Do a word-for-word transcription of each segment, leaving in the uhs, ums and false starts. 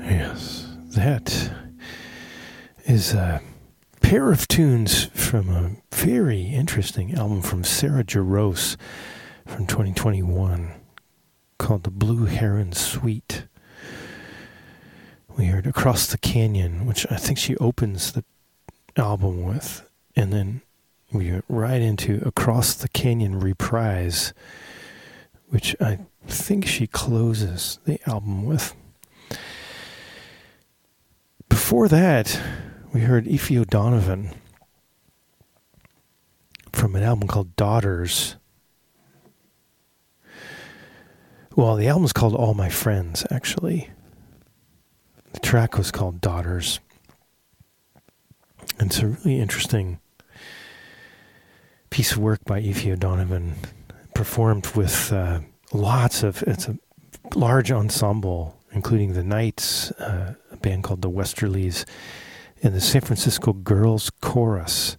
Yes, that is a pair of tunes from a very interesting album from Sarah Jarosz from twenty twenty-one called The Blue Heron Suite. We heard Across the Canyon, which I think she opens the album with, and then we get right into Across the Canyon Reprise, which I think she closes the album with. Before that, we heard Aoife O'Donovan from an album called Daughters. Well, the album's called All My Friends, actually. The track was called Daughters. And it's a really interesting piece of work by Aoife O'Donovan, performed with uh, lots of, it's a large ensemble, including the Knights, uh, a band called the Westerlies, and the San Francisco Girls Chorus.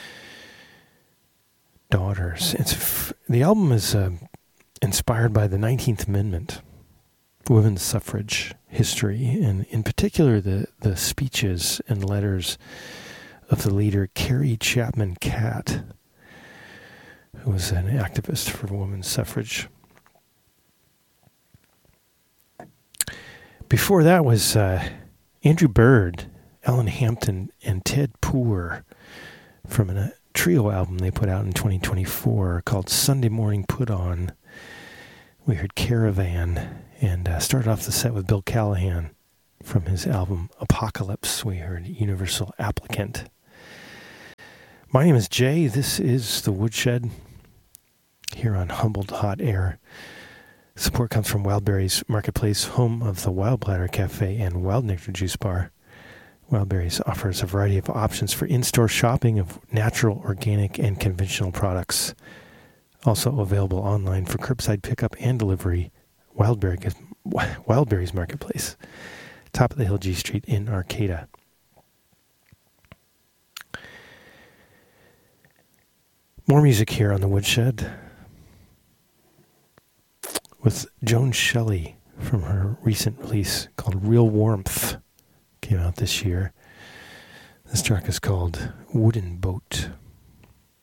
Daughters. It's f- the album is uh, inspired by the nineteenth Amendment, women's suffrage history, and in particular the, the speeches and letters of the leader Carrie Chapman Catt, who was an activist for women's suffrage. Before that was uh, Andrew Bird, Ellen Hampton, and Ted Poor from a trio album they put out in twenty twenty-four called Sunday Morning Put On. We heard Caravan, and uh, started off the set with Bill Callahan from his album Apocalypse. We heard Universal Applicant. My name is Jay. This is The Woodshed here on Humboldt Hot Air. Support comes from Wildberries Marketplace, home of the Wild Bladder Cafe and Wild Nectar Juice Bar. Wildberries offers a variety of options for in-store shopping of natural, organic, and conventional products. Also available online for curbside pickup and delivery. Wildberry, Wildberries Marketplace, top of the hill G Street in Arcata. More music here on The Woodshed with Joan Shelley from her recent release called Real Warmth. Came out this year. This track is called Wooden Boat.